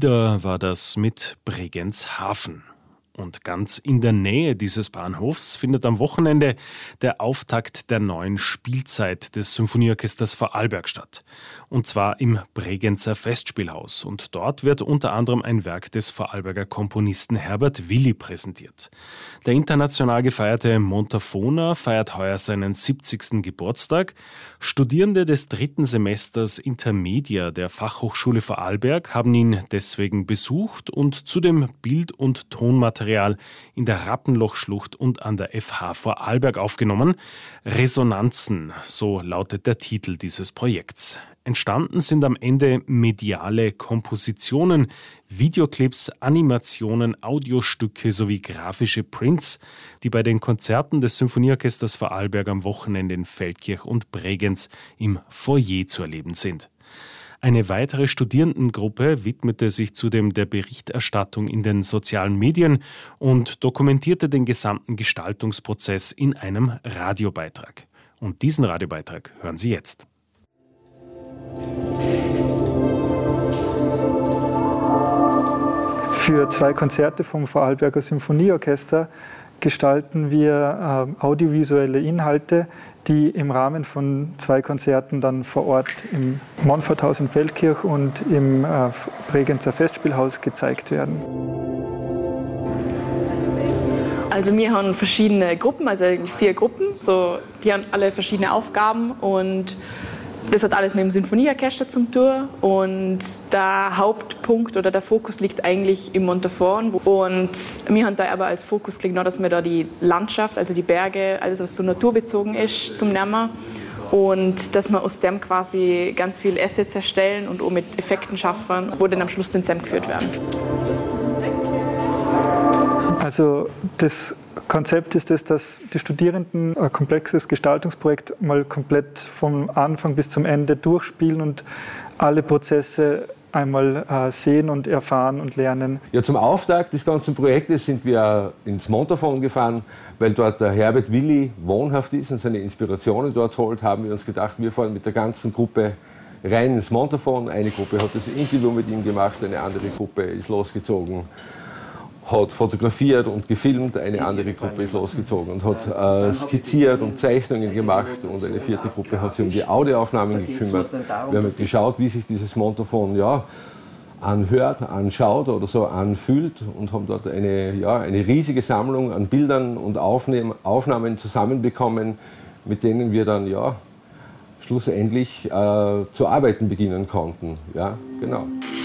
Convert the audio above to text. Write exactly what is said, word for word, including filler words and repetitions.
Wieder war das mit Bregenz-Hafen. Und ganz in der Nähe dieses Bahnhofs findet am Wochenende der Auftakt der neuen Spielzeit des Symphonieorchesters Vorarlberg statt. Und zwar im Bregenzer Festspielhaus. Und dort wird unter anderem ein Werk des Vorarlberger Komponisten Herbert Willi präsentiert. Der international gefeierte Montafona feiert heuer seinen siebzigsten Geburtstag. Studierende des dritten Semesters Intermedia der Fachhochschule Vorarlberg haben ihn deswegen besucht und zu dem Bild- und Tonmaterial in der Rappenlochschlucht und an der F H Vorarlberg aufgenommen. Resonanzen, so lautet der Titel dieses Projekts. Entstanden sind am Ende mediale Kompositionen, Videoclips, Animationen, Audiostücke sowie grafische Prints, die bei den Konzerten des Symphonieorchesters Vorarlberg am Wochenende in Feldkirch und Bregenz im Foyer zu erleben sind. Eine weitere Studierendengruppe widmete sich zudem der Berichterstattung in den sozialen Medien und dokumentierte den gesamten Gestaltungsprozess in einem Radiobeitrag. Und diesen Radiobeitrag hören Sie jetzt. Für zwei Konzerte vom Vorarlberger Symphonieorchester gestalten wir äh, audiovisuelle Inhalte, die im Rahmen von zwei Konzerten dann vor Ort im Montforthaus in Feldkirch und im äh, Bregenzer Festspielhaus gezeigt werden. Also wir haben verschiedene Gruppen, also eigentlich vier Gruppen. So, die haben alle verschiedene Aufgaben und das hat alles mit dem Symphonieorchester zum tun. Und der Hauptpunkt oder der Fokus liegt eigentlich im Montafon. Und wir haben da aber als Fokus gelegt, dass wir da die Landschaft, also die Berge, alles was so naturbezogen ist, zum Nehmen. Und dass wir aus dem quasi ganz viele Assets erstellen und auch mit Effekten schaffen, wo dann am Schluss dann zusammengeführt werden. Also das Konzept ist es, dass die Studierenden ein komplexes Gestaltungsprojekt mal komplett vom Anfang bis zum Ende durchspielen und alle Prozesse einmal äh, sehen und erfahren und lernen. Ja, zum Auftakt des ganzen Projektes sind wir ins Montafon gefahren, weil dort der Herbert Willi wohnhaft ist und seine Inspirationen dort holt, haben wir uns gedacht, wir fahren mit der ganzen Gruppe rein ins Montafon. Eine Gruppe hat das Interview mit ihm gemacht, eine andere Gruppe ist losgezogen, hat fotografiert und gefilmt, eine andere Gruppe ist losgezogen und hat äh, skizziert und Zeichnungen gemacht und eine vierte Gruppe hat sich um die Audioaufnahmen gekümmert. Wir haben geschaut, wie sich dieses Montafon ja, anhört, anschaut oder so anfühlt und haben dort eine, ja, eine riesige Sammlung an Bildern und Aufnehm, Aufnahmen zusammenbekommen, mit denen wir dann ja, schlussendlich äh, zu arbeiten beginnen konnten. Ja, genau.